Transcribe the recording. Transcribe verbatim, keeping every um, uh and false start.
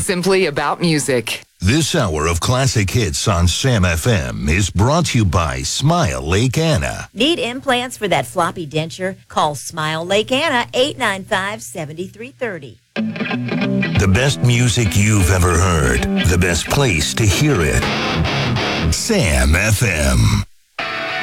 simply about music. This hour of classic hits on Sam F M is brought to you by Smile Lake Anna. Need implants for that floppy denture? Call Smile Lake Anna, eight nine five, seven three three zero. The best music you've ever heard. The best place to hear it. Sam F M.